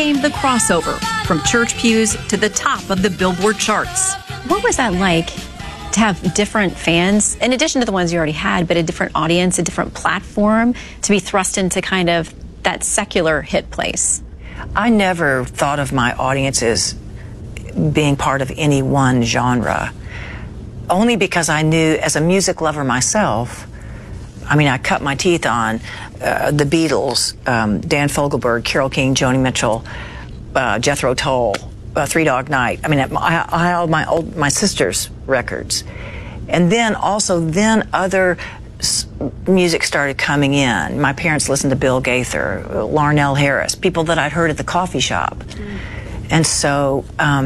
came the crossover from church pews to the top of the Billboard charts. What was that like to have different fans, in addition to the ones you already had, but a different audience, a different platform, to be thrust into kind of that secular hit place? I never thought of my audience as being part of any one genre, only because I knew, as a music lover myself, I mean, I cut my teeth on the Beatles, Dan Fogelberg, Carole King, Joni Mitchell, Jethro Tull, Three Dog Night. I mean, I had all my sister's records. And then other music started coming in. My parents listened to Bill Gaither, Larnell Harris, people that I'd heard at the coffee shop. And so,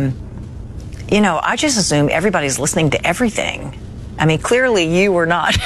you know, I just assume everybody's listening to everything. I mean, clearly you were not.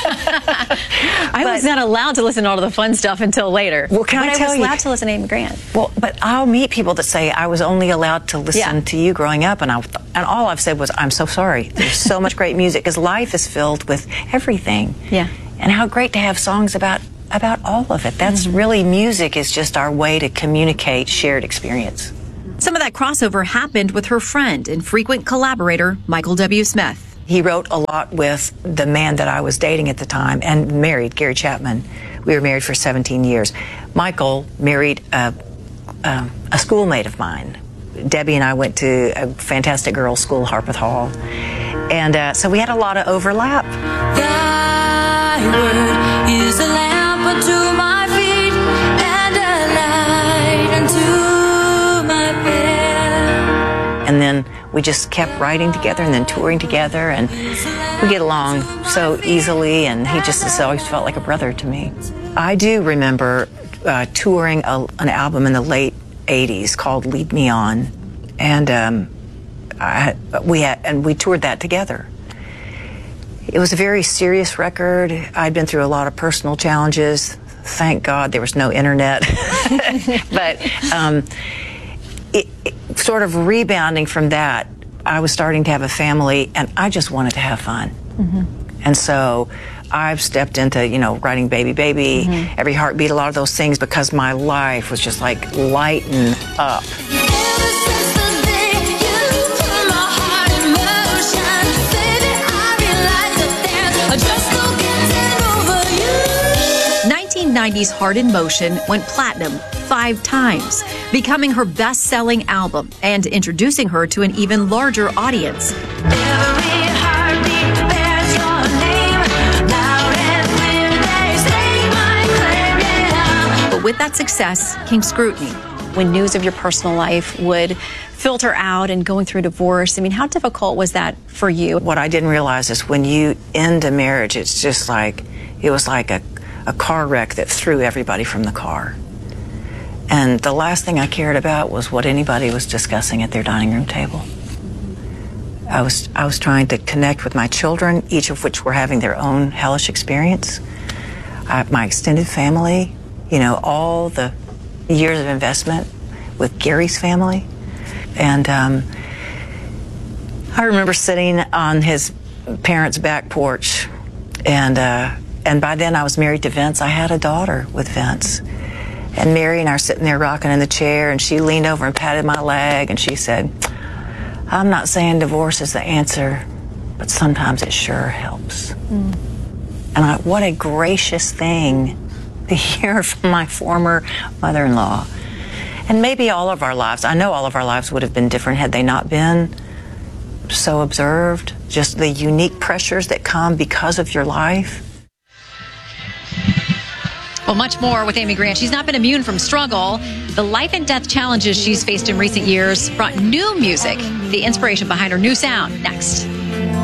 I was not allowed to listen to all of the fun stuff until later. Well, can I tell you? I was allowed to listen to Amy Grant. Well, but I'll meet people that say I was only allowed to listen to you growing up, and all I've said was, I'm so sorry. There's so much great music, because life is filled with everything. Yeah. And how great to have songs about all of it. That's really, music is just our way to communicate shared experience. Some of that crossover happened with her friend and frequent collaborator, Michael W. Smith. He wrote a lot with the man that I was dating at the time and married, Gary Chapman. We were married for 17 years. Michael married a schoolmate of mine. Debbie and I went to a fantastic girls' school, Harpeth Hall. And so we had a lot of overlap. Thy word is a lamp unto my feet and a light unto my path. And then we just kept writing together and then touring together, and we get along so easily, and he just has always felt like a brother to me. I do remember touring an album in the late 80s called Lead Me On, and we toured that together. It was a very serious record. I'd been through a lot of personal challenges. Thank God there was no internet. But sort of rebounding from that, I was starting to have a family, and I just wanted to have fun. And so I've stepped into, you know, writing Baby Baby, Every Heartbeat, a lot of those things, because my life was just like lighten up. 1990's Heart in Motion went platinum 5 times, becoming her best-selling album and introducing her to an even larger audience. But with that success came scrutiny. When news of your personal life would filter out and going through divorce, I mean, how difficult was that for you? What I didn't realize is when you end a marriage, it's just like, it was like a car wreck that threw everybody from the car. And the last thing I cared about was what anybody was discussing at their dining room table. I was trying to connect with my children, each of which were having their own hellish experience. My extended family, you know, all the years of investment with Gary's family. And I remember sitting on his parents' back porch, and by then I was married to Vince. I had a daughter with Vince. And Mary and I are sitting there rocking in the chair, and she leaned over and patted my leg, and she said, I'm not saying divorce is the answer, but sometimes it sure helps. And what a gracious thing to hear from my former mother-in-law. And maybe all of our lives, I know all of our lives would have been different had they not been so observed, just the unique pressures that come because of your life. Well, much more with Amy Grant. She's not been immune from struggle. The life and death challenges she's faced in recent years brought new music, the inspiration behind her new sound, next.